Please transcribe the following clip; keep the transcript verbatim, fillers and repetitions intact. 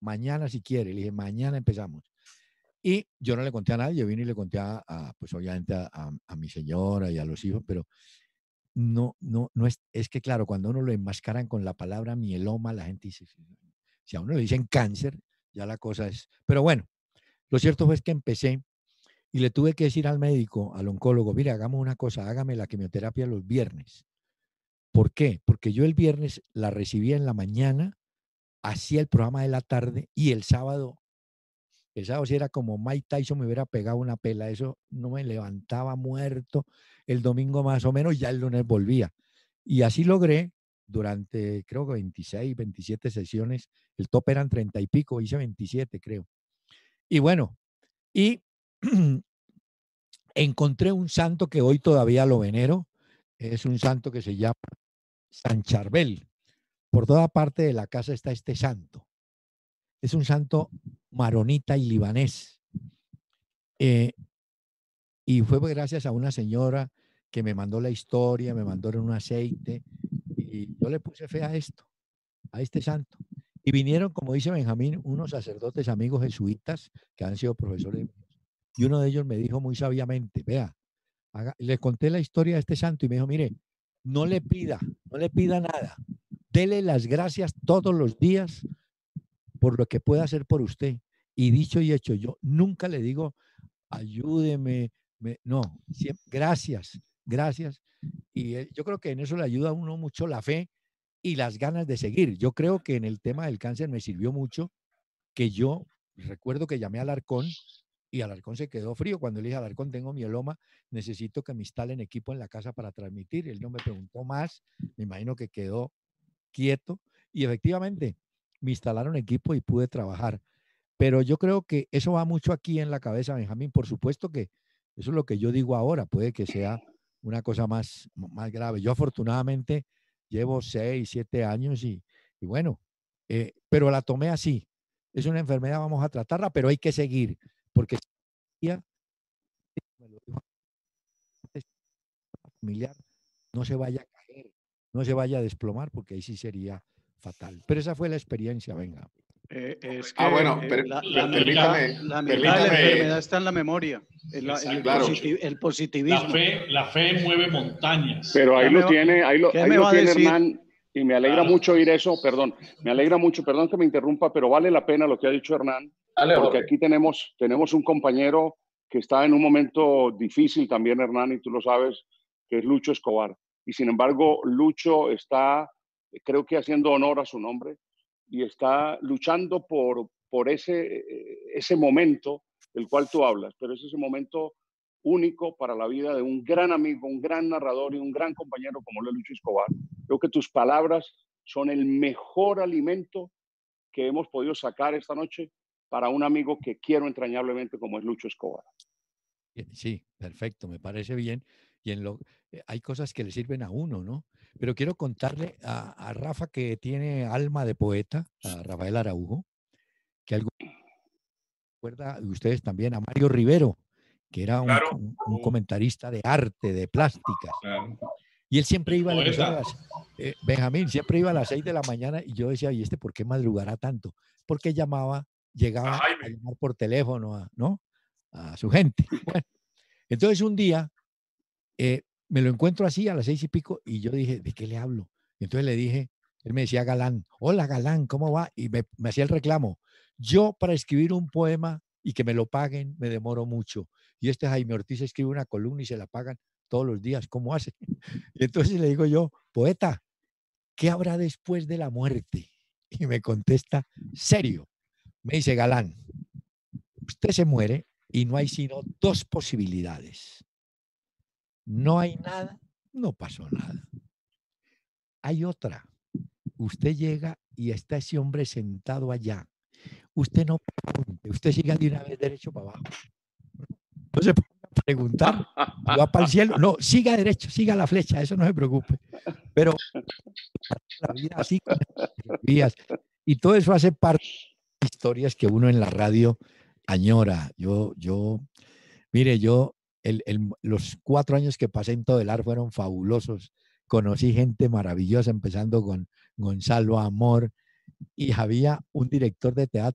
mañana si quiere. Le dije, mañana empezamos. Y yo no le conté a nadie, yo vine y le conté a, a pues obviamente a, a, a mi señora y a los hijos, pero no, no, no es, es que claro, cuando uno lo enmascaran con la palabra mieloma, la gente dice, si a uno le dicen cáncer, ya la cosa es, pero bueno, lo cierto fue que empecé y le tuve que decir al médico, al oncólogo, mire, hagamos una cosa, hágame la quimioterapia los viernes. ¿Por qué? Porque yo el viernes la recibía en la mañana, hacía el programa de la tarde y el sábado, el sábado sí era como Mike Tyson me hubiera pegado una pela, eso no me levantaba muerto, el domingo más o menos, ya el lunes volvía. Y así logré durante, creo que veintiséis, veintisiete sesiones, el top eran treinta y pico, hice veintisiete creo. Y bueno, y encontré un santo que hoy todavía lo venero, es un santo que se llama San Charbel. Por toda parte de la casa está este santo. Es un santo maronita y libanés. Eh, y fue gracias a una señora que me mandó la historia, me mandó un aceite, y yo le puse fe a esto, a este santo. Y vinieron, como dice Benjamín, unos sacerdotes amigos jesuitas que han sido profesores, y uno de ellos me dijo muy sabiamente, vea, haga, le conté la historia de este santo y me dijo, mire, no le pida, no le pida nada, dele las gracias todos los días por lo que pueda hacer por usted. Y dicho y hecho, yo nunca le digo, ayúdeme, me, no, siempre, gracias, gracias. Y eh, yo creo que en eso le ayuda a uno mucho la fe y las ganas de seguir. Yo creo que en el tema del cáncer me sirvió mucho que yo recuerdo que llamé a Alarcón y Alarcón se quedó frío. Cuando le dije, Alarcón, tengo mieloma, necesito que me instalen equipo en la casa para transmitir. Él no me preguntó más, me imagino que quedó quieto y efectivamente me instalaron equipo y pude trabajar. Pero yo creo que eso va mucho aquí en la cabeza, Benjamín. Por supuesto que eso es lo que yo digo ahora, puede que sea una cosa más, más grave. Yo afortunadamente llevo seis, siete años y, y bueno, eh, pero la tomé así. Es una enfermedad, vamos a tratarla, pero hay que seguir, porque si me lo dijo antes, familiar no se vaya a caer, no se vaya a desplomar, porque ahí sí sería fatal. Pero esa fue la experiencia, venga. Eh, es que ah, bueno, eh, per, la, per, la, permítame, mitad, la mitad permítame, de la enfermedad está en la memoria, en la, Exacto, el, claro. positiv, el positivismo. La fe, la fe mueve montañas. Pero ahí ¿Qué lo me tiene, va, ahí lo, ¿qué ahí me lo va a tiene decir? Hernán, y me alegra Claro. mucho oír eso, perdón, me alegra mucho, perdón que me interrumpa, pero vale la pena lo que ha dicho Hernán, Dale, porque Jorge. aquí tenemos, tenemos un compañero que está en un momento difícil también, Hernán, y tú lo sabes, que es Lucho Escobar. Y sin embargo, Lucho está, creo que haciendo honor a su nombre, y está luchando por, por ese, ese momento del cual tú hablas, pero es ese momento único para la vida de un gran amigo, un gran narrador y un gran compañero como lo es Lucho Escobar. Creo que tus palabras son el mejor alimento que hemos podido sacar esta noche para un amigo que quiero entrañablemente como es Lucho Escobar. Sí, perfecto, me parece bien. Y en lo, eh, hay cosas que le sirven a uno, ¿no? Pero quiero contarle a, a Rafa, que tiene alma de poeta, a Rafael Araujo, que algo recuerda ustedes también a Mario Rivero, que era un, Claro. un, un comentarista de arte, de plásticas. Claro. Y él siempre El iba a la emisora, a poeta. las, eh, Benjamín, siempre iba a las seis de la mañana y yo decía, ¿y este por qué madrugará tanto? Porque llamaba, llegaba Ay, a llamar por teléfono, a, ¿no? A su gente. Bueno, entonces un día eh, me lo encuentro así a las seis y pico y yo dije, ¿de qué le hablo? Y entonces le dije, él me decía Galán, hola Galán, ¿cómo va? Y me, me hacía el reclamo. Yo para escribir un poema y que me lo paguen me demoro mucho. Y este Jaime Ortiz escribe una columna y se la pagan todos los días, ¿cómo hace? Y entonces le digo yo, poeta, ¿qué habrá después de la muerte? Y me contesta, serio. Me dice, Galán, usted se muere y no hay sino dos posibilidades. No hay nada, no pasó nada. Hay otra. Usted llega y está ese hombre sentado allá. Usted no pregunte, usted siga de una vez derecho para abajo. No se ponga a preguntar, va para el cielo. No, siga derecho, siga la flecha, eso no se preocupe. Pero la vida así con vías. Y todo eso hace parte de historias que uno en la radio añora. Yo, yo, mire, yo, el, el, los cuatro años que pasé en Todelar fueron fabulosos. Conocí gente maravillosa, empezando con Gonzalo Amor, y había un director de teatro